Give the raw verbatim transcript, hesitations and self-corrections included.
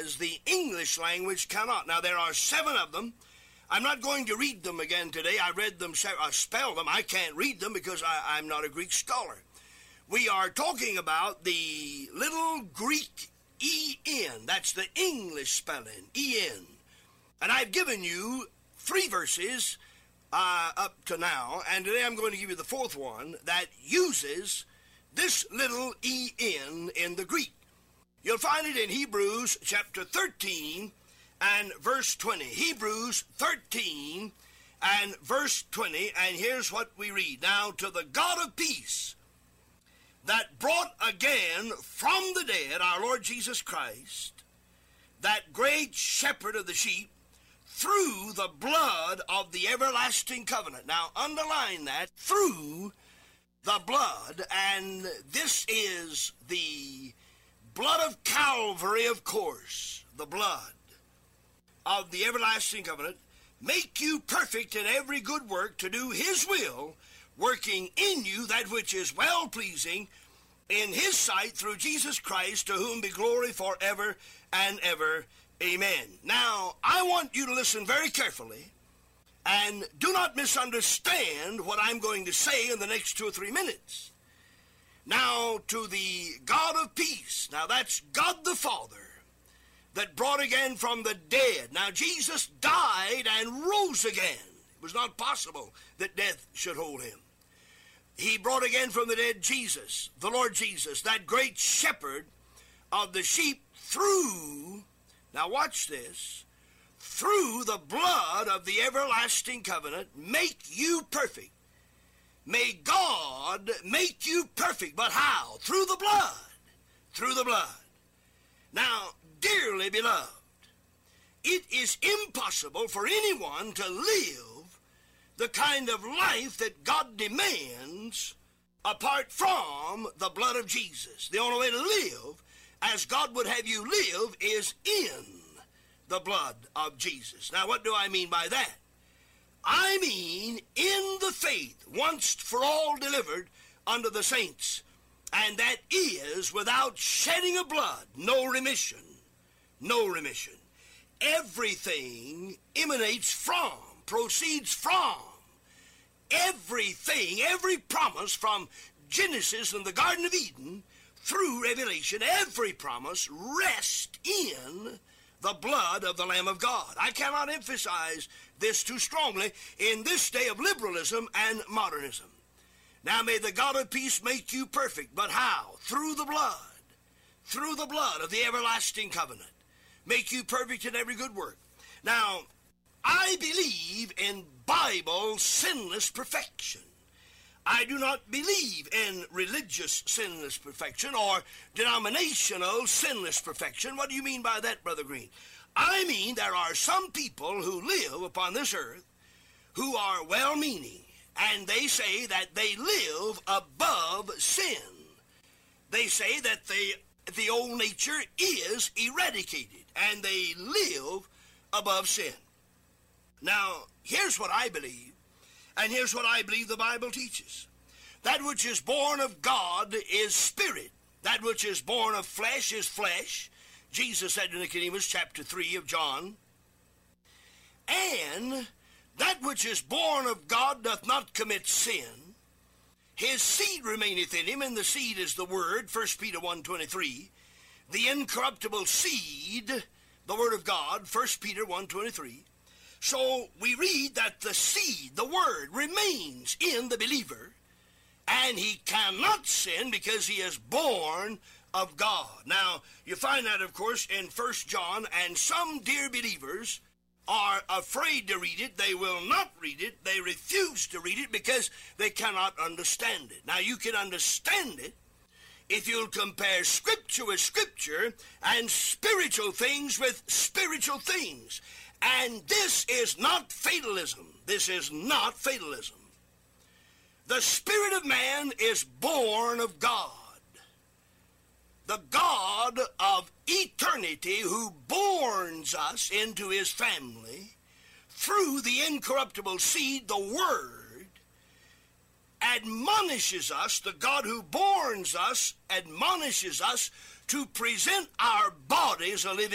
as the English language cannot. Now, there are seven of them. I'm not going to read them again today. I read them, I spell them. I can't read them because I, I'm not a Greek scholar. We are talking about the little Greek E N. That's the English spelling, E N. And I've given you three verses uh, up to now, and today I'm going to give you the fourth one that uses this little E N in the Greek. You'll find it in Hebrews chapter thirteen and verse twenty. Hebrews thirteen and verse twenty, and here's what we read. Now to the God of peace, that brought again from the dead our Lord Jesus Christ, that great shepherd of the sheep, through the blood of the everlasting covenant. Now underline that, through the blood, and this is the blood of Calvary, of course, the blood of the everlasting covenant, make you perfect in every good work to do his will, working in you that which is well-pleasing in his sight through Jesus Christ, to whom be glory forever and ever. Amen. Now, I want you to listen very carefully and do not misunderstand what I'm going to say in the next two or three minutes. Now, to the God of peace. Now, that's God the Father that brought again from the dead. Now, Jesus died and rose again. It was not possible that death should hold him. He brought again from the dead Jesus, the Lord Jesus, that great shepherd of the sheep, through, now watch this, through the blood of the everlasting covenant, make you perfect. May God make you perfect. But how? Through the blood. Through the blood. Now, dearly beloved, it is impossible for anyone to live the kind of life that God demands apart from the blood of Jesus. The only way to live as God would have you live is in the blood of Jesus. Now, what do I mean by that? I mean in the faith once for all delivered unto the saints, and that is without shedding of blood, no remission, no remission. Everything emanates from, proceeds from, everything, every promise from Genesis and the Garden of Eden through Revelation, every promise rests in the blood of the Lamb of God. I cannot emphasize this too strongly in this day of liberalism and modernism. Now may the God of peace make you perfect. But how? Through the blood. Through the blood of the everlasting covenant. Make you perfect in every good work. Now, I believe in Bible sinless perfection. I do not believe in religious sinless perfection or denominational sinless perfection. What do you mean by that, Brother Green? I mean there are some people who live upon this earth who are well-meaning, and they say that they live above sin. They say that they, the old nature is eradicated, and they live above sin. Now, here's what I believe. And here's what I believe the Bible teaches. That which is born of God is spirit. That which is born of flesh is flesh. Jesus said to Nicodemus, chapter three of John. And that which is born of God doth not commit sin. His seed remaineth in him, and the seed is the word, First Peter one twenty-three. The incorruptible seed, the word of God, First Peter one twenty-three. So we read that the seed, the word, remains in the believer, and he cannot sin because he is born of God. Now, you find that, of course, in First John, and some dear believers are afraid to read it. They will not read it. They refuse to read it because they cannot understand it. Now, you can understand it if you'll compare Scripture with Scripture and spiritual things with spiritual things. And this is not fatalism. This is not fatalism. The spirit of man is born of God. The God of eternity who borns us into his family through the incorruptible seed, the Word, admonishes us, the God who borns us admonishes us to present our bodies a living